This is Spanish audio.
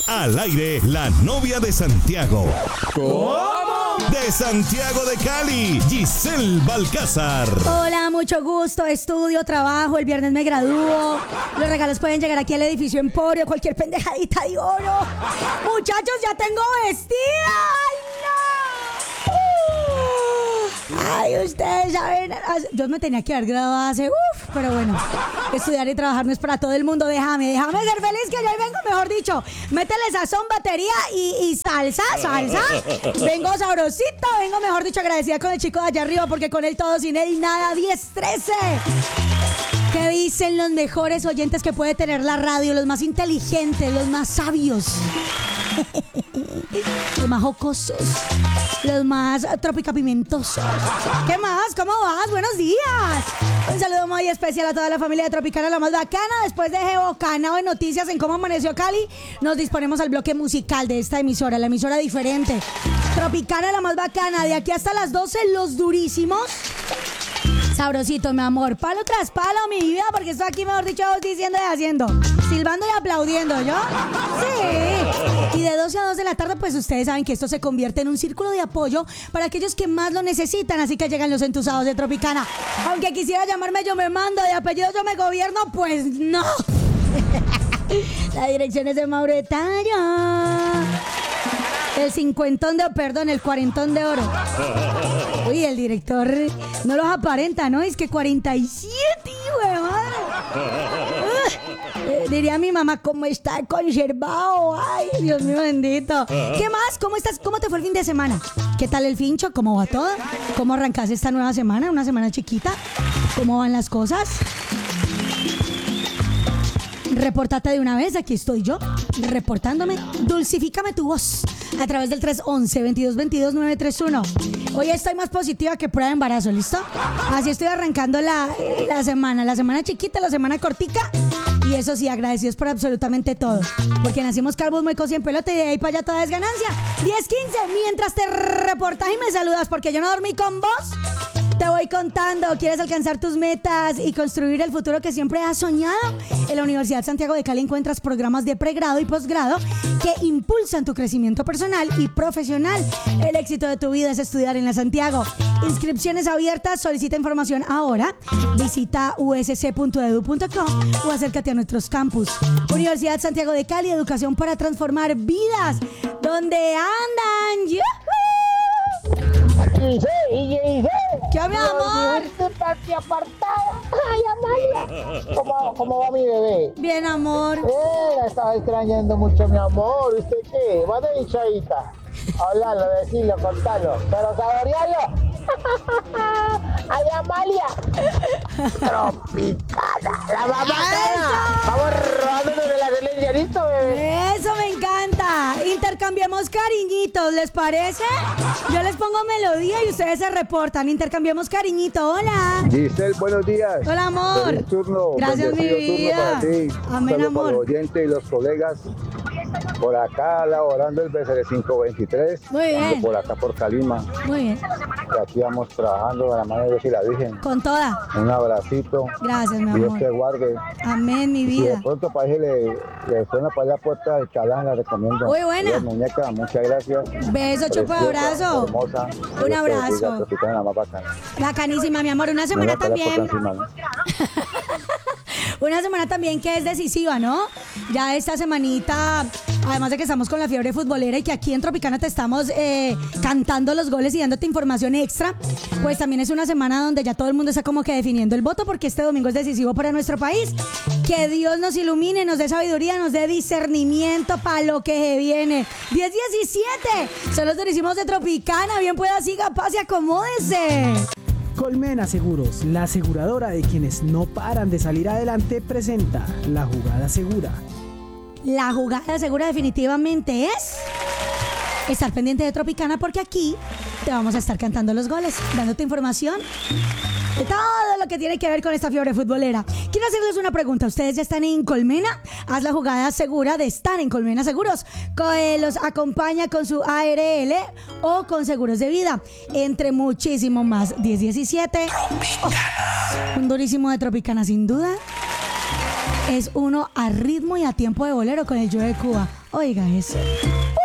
Al aire, la novia de Santiago. ¿Cómo? De Santiago de Cali, Giselle Balcázar. Hola, mucho gusto. Estudio, trabajo, el viernes me gradúo. Los regalos pueden llegar aquí al edificio Emporio, cualquier pendejadita de oro. Muchachos, ya tengo vestida. ¡Ay, no! Ay, ustedes saben. Yo me tenía que haber graduado hace. Pero bueno, estudiar y trabajar no es para todo el mundo. Déjame ser feliz, que yo ahí vengo, mejor dicho. Métele sazón, batería y salsa. Vengo sabrosito, vengo, mejor dicho, agradecida con el chico de allá arriba, porque con él todo, sin él nada. 10-13. ¿Qué dicen los mejores oyentes que puede tener la radio? Los más inteligentes, los más sabios, los más jocosos, los más tropicapimentosos. ¿Qué más? ¿Cómo vas? Buenos días. Un saludo muy especial a toda la familia de Tropicana, la más bacana. Después de Bocanao de noticias en cómo amaneció Cali, nos disponemos al bloque musical de esta emisora, la emisora diferente. Tropicana, la más bacana. De aquí hasta las 12, los durísimos. Sabrosito, mi amor. Palo tras palo, mi vida, porque estoy aquí, mejor dicho, diciendo y haciendo. Silbando y aplaudiendo, ¿yo? Sí. Y de 12 a 2 de la tarde, pues ustedes saben que esto se convierte en un círculo de apoyo para aquellos que más lo necesitan. Así que llegan los entusados de Tropicana. Aunque quisiera llamarme Yo Me Mando, de apellido Yo Me Gobierno, pues no. La dirección es de Mauro Etaño. El cuarentón de oro. Uy, el director no los aparenta, ¿no? Es que 47, güey, madre. Diría mi mamá, ¿cómo está conservado? Ay, Dios mío bendito. ¿Qué más? ¿Cómo estás? ¿Cómo te fue el fin de semana? ¿Qué tal el fincho? ¿Cómo va todo? ¿Cómo arrancaste esta nueva semana? Una semana chiquita. ¿Cómo van las cosas? Repórtate de una vez, aquí estoy yo, reportándome. Dulcifícame tu voz a través del 311-2222-931. Hoy estoy más positiva que prueba de embarazo, ¿listo? Así estoy arrancando la semana chiquita, la semana cortica. Y eso sí, agradecidos por absolutamente todo, porque nacimos calvos, muecos y en pelota, y de ahí para allá toda es ganancia. 10-15, mientras te reportas y me saludas, porque yo no dormí con vos. Te voy contando, ¿quieres alcanzar tus metas y construir el futuro que siempre has soñado? En la Universidad Santiago de Cali encuentras programas de pregrado y posgrado que impulsan tu crecimiento personal y profesional. El éxito de tu vida es estudiar en la Santiago. Inscripciones abiertas, solicita información ahora. Visita usc.edu.com o acércate a nuestros campus. Universidad Santiago de Cali, educación para transformar vidas. ¿Dónde andan? ¡Yuhu! ¿Qué, mi amor? Ay, Amalia. ¿Cómo va mi bebé? Bien, amor. La estaba extrañando mucho, mi amor. ¿Usted qué? Va de hinchadita. Hablalo, decilo, contalo. Pero saborealo. Ay, Amalia. Tropicana. La mamacana. Vamos robándonos de la listo, bebé. Eso me encanta. Intercambiemos cariñitos, ¿les parece? Yo les pongo melodía y ustedes se reportan. Intercambiemos cariñito. Hola. Giselle, buenos días. Hola, amor. Feliz turno. Gracias, mi vida. Amén, amor. Para los oyentes y los colegas. Por acá laborando el BCR 523. Muy bien. Por acá por Calima. Muy bien. Y aquí vamos trabajando de la mano de Dios y la Virgen. Con toda. Un abracito. Gracias, mi Dios amor. te guarde. Amén, mi Y vida. de pronto para que le suena para la puerta de Chalán, la recomiendo. Muy buena. Dios, muñeca, muchas gracias. Beso, chupa, Preciosa, abrazo. hermosa. Un abrazo. Tropicana, la más bacana. Bacanísima, mi amor. Una semana No me parezco también. tan encima, ¿no? Una semana también que es decisiva, ¿no? Ya esta semanita, además de que estamos con la fiebre futbolera y que aquí en Tropicana te estamos cantando los goles y dándote información extra, pues también es una semana donde ya todo el mundo está como que definiendo el voto, porque este domingo es decisivo para nuestro país. Que Dios nos ilumine, nos dé sabiduría, nos dé discernimiento para lo que viene. 10-17, son los durísimos de Tropicana. Bien pueda, siga, pase, acomódese. Colmena Seguros, la aseguradora de quienes no paran de salir adelante, presenta La Jugada Segura. La jugada segura definitivamente es estar pendiente de Tropicana, porque aquí te vamos a estar cantando los goles, dándote información de todo lo que tiene que ver con esta fiebre futbolera. Quiero hacerles una pregunta. ¿Ustedes ya están en Colmena? Haz la jugada segura de estar en Colmena Seguros. Los acompaña con su ARL o con seguros de vida, entre muchísimo más. 10-17. Un durísimo de Tropicana, sin duda. es uno a ritmo y a tiempo de bolero con el Yo de Cuba. Oiga eso.